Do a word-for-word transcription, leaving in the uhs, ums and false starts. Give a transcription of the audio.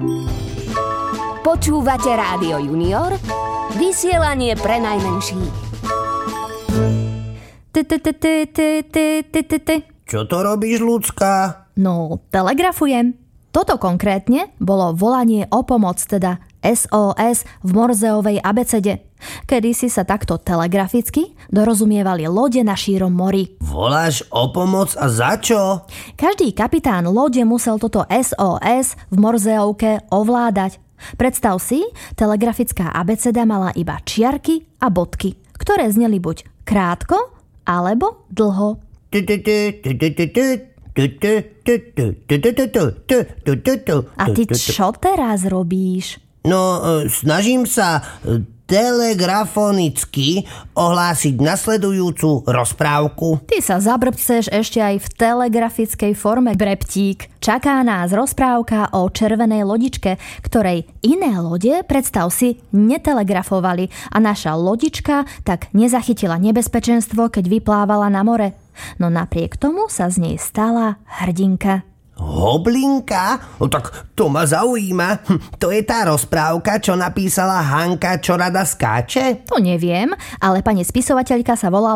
Počúvate Rádio Junior, vysielanie pre najmenších. Čo to robíš, ľudská? No, telegrafujem. Toto konkrétne bolo volanie o pomoc, teda es ó es v Morzeovej abecede. Kedysi sa takto telegraficky dorozumievali lode na šírom mori. Voláš o pomoc a za čo? Každý kapitán lode musel toto es ó es v Morzeovke ovládať. Predstav si, telegrafická abeceda mala iba čiarky a bodky, ktoré zneli buď krátko, alebo dlho. A ty čo teraz robíš? No, snažím sa telegrafonicky ohlásiť nasledujúcu rozprávku. Ty sa zabrbceš ešte aj v telegrafickej forme, breptík. Čaká nás rozprávka o červenej lodičke, ktorej iné lode, predstav si, netelegrafovali a naša lodička tak nezachytila nebezpečenstvo, keď vyplávala na more. No napriek tomu sa z nej stala hrdinka. Hoblinka? No tak to ma zaujíma. Hm, to je tá rozprávka, čo napísala Hanka, čo rada skáče? To neviem, ale pani spisovateľka sa volala